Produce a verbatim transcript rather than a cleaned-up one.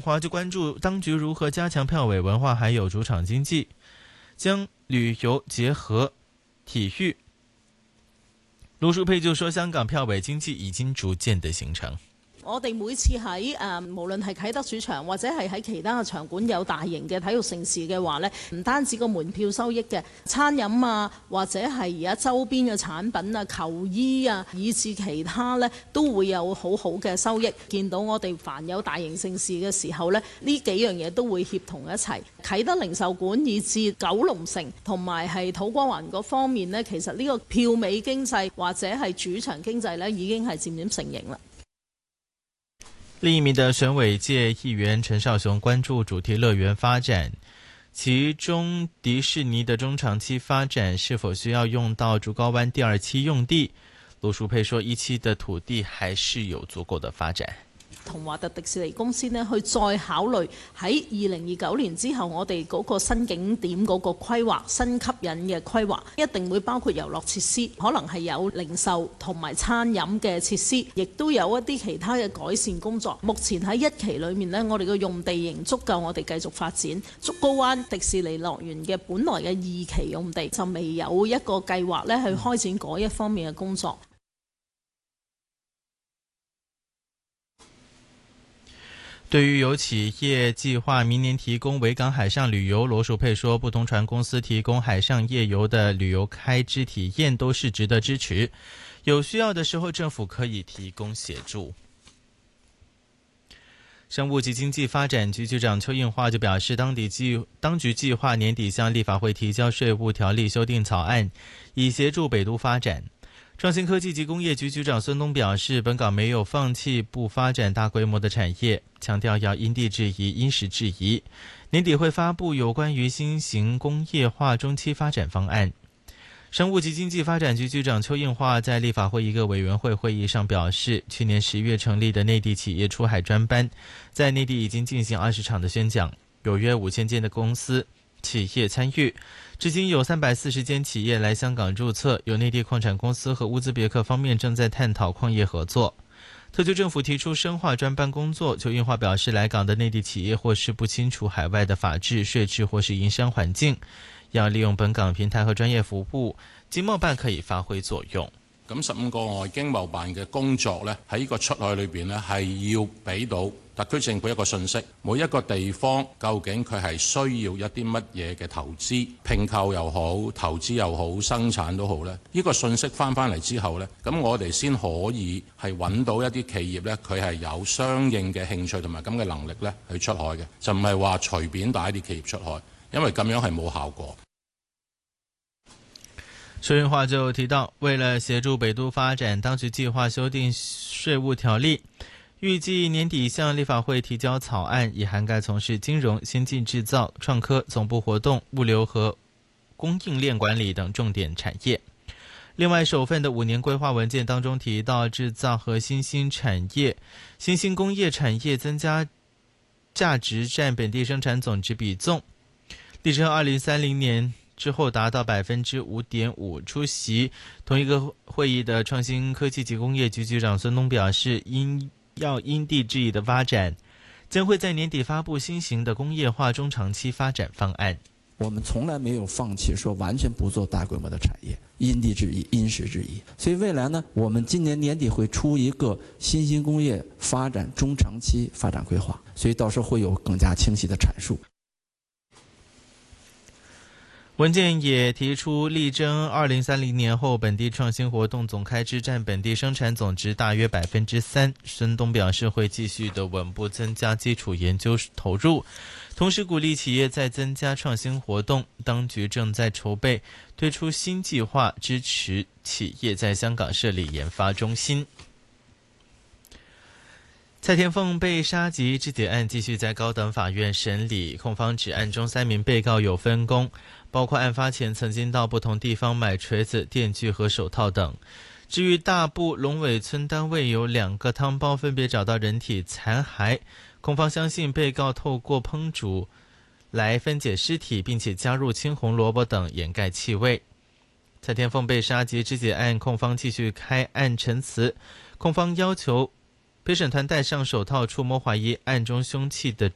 华就关注当局如何加强票委文化还有主场经济，将旅游结合体育。卢淑佩就說香港票委經濟已經逐漸的形成。 我哋每次喺誒、呃、無論係啟德主場或者係喺其他嘅場館有大型嘅體育盛事嘅話呢，唔單止個門票收益嘅，餐飲啊或者係而家周邊嘅產品啊、球衣啊，以至其他呢都會有好好嘅收益。見到我哋凡有大型盛事嘅時候呢，呢幾樣嘢都會協同一齊。啟德零售館以至九龍城同埋係土瓜灣嗰方面呢，其實呢個票尾經濟或者係主場經濟呢已經係漸漸成型啦。 另一名的選委界議員陳少雄關注主題樂園發展，其中迪士尼的中長期發展是否需要用到竹篙灣第二期用地？盧淑佩說，一期的土地還是有足夠的發展。 同華特迪士尼公司呢，去再考慮喺二零二九年之後，我哋嗰個新景點嗰個規劃、新吸引嘅規劃，一定會包括遊樂設施，可能係有零售同埋餐飲嘅設施，亦都有一啲其他嘅改善工作。目前喺一期裏面呢，我哋嘅用地仍足夠我哋繼續發展。竹篙灣迪士尼樂園嘅本來嘅二期用地就未有一個計劃呢去開展嗰一方面嘅工作。 對於有企業計劃明年提供維港海上旅遊，羅淑佩說，不同船公司提供海上夜遊的旅遊開支體驗都是值得支持，有需要的時候政府可以提供協助。商務及經濟發展局局長邱應華就表示，當地計當局計劃年底向立法會提交稅務條例修訂草案，以協助北都發展。創新科技及工業局局長孫東表示，本港沒有放棄不發展大規模的產業，強調要因地制宜、因時制宜。年底會發布有關於新型工業化中期發展方案。商務及經濟發展局局長邱應華在立法會一個委員會會議上表示，去年十月成立的內地企業出海專班，在內地已經進行二十場的宣講，有約五千間的公司企業參與，至今有三百四十間企業來香港註冊，有內地礦產公司和烏茲別克方面正在探討礦業合作。特區政府提出深化專班工作，邱應華表示，來港的內地企業或是不清楚海外的法治、稅制或是營商環境，要利用本港平台和專業服務，經貿辦可以發揮作用。 咁十五個外經貿辦嘅工作呢，喺呢個出海裏邊呢，係要俾到特區政府一個信息，每一個地方究竟佢係需要一啲乜嘢嘅投資，併購又好，投資又好，生產都好呢，呢個信息翻翻嚟之後呢，咁我哋先可以係揾到一啲企業呢，佢係有相應嘅興趣同埋咁嘅能力呢去出海嘅，就唔係話隨便帶啲企業出海，因為咁樣係冇效果。 邱應華就提到，為了協助北都發展，當局計劃修訂稅務條例，預計年底向立法會提交草案，以涵蓋從事金融、先進製造、創科、總部活動、物流和供應鏈管理等重點產業。另外，首份的五年規劃文件當中提到，製造和新興產業、新興工業產業增加價值佔本地生產總值比重，力爭二零三零年之後達到百分之五點五。出席同一個會議的創新科技及工業局局長孫東表示，因要因地制宜的發展，將會在年底發布新型的工業化中長期發展方案。 我們從來沒有放棄說完全不做大規模的產業，因地制宜、因時制宜。所以未來呢，我們今年年底會出一個新型工業發展中長期發展規劃，所以到時候會有更加清晰的闡述。 文件也提出，力爭二零三零年後本地創新活動總開支佔本地生產總值大約百分之三。孫東表示，會繼續的穩步增加基礎研究投入，同時鼓勵企業再增加創新活動。當局正在籌備推出新計劃，支持企業在香港設立研發中心。蔡天鳳被殺及肢解案繼續在高等法院審理，控方指案中三名被告有分工，包括案發前曾經到不同地方買錘子、電鋸和手套等。至於大埔龍尾村單位有兩個湯包分別找到人體殘骸，控方相信被告透過烹煮來分解屍體，並且加入青紅蘿蔔等掩蓋氣味。蔡天鳳被殺及肢解案，控方繼續開案陳詞，控方要求陪審團戴上手套觸摸懷疑案中兇器的